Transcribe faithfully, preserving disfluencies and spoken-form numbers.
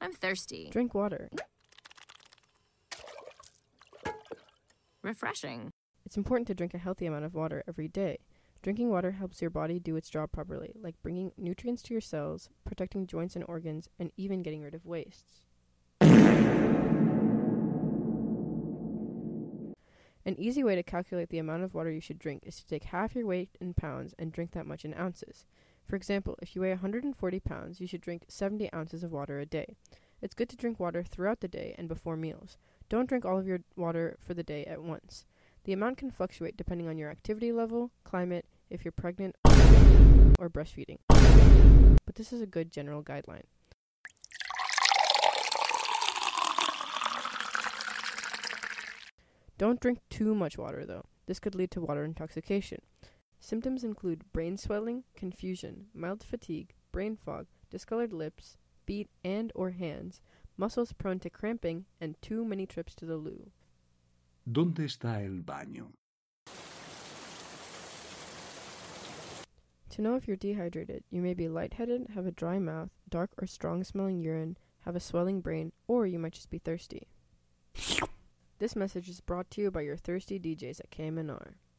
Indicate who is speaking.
Speaker 1: I'm thirsty.
Speaker 2: Drink water.
Speaker 1: Refreshing.
Speaker 2: It's important to drink a healthy amount of water every day. Drinking water helps your body do its job properly, like bringing nutrients to your cells, protecting joints and organs, and even getting rid of wastes. An easy way to calculate the amount of water you should drink is to take half your weight in pounds and drink that much in ounces. For example, if you weigh one hundred forty pounds, you should drink seventy ounces of water a day. It's good to drink water throughout the day and before meals. Don't drink all of your water for the day at once. The amount can fluctuate depending on your activity level, climate, if you're pregnant, or breastfeeding. But this is a good general guideline. Don't drink too much water, though. This could lead to water intoxication. Symptoms include brain swelling, confusion, mild fatigue, brain fog, discolored lips, feet and or hands, muscles prone to cramping, and too many trips to the loo.
Speaker 3: ¿Dónde está el baño?
Speaker 2: To know if you're dehydrated, you may be lightheaded, have a dry mouth, dark or strong-smelling urine, have a swelling brain, or you might just be thirsty. This message is brought to you by your thirsty D Js at K M N R.